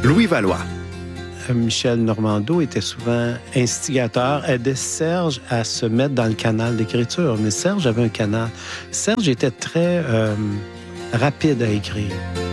Louis Valois. Michel Normando était souvent instigateur, aidait Serge à se mettre dans le canal d'écriture. Mais Serge avait un canal. Serge était très rapide à écrire.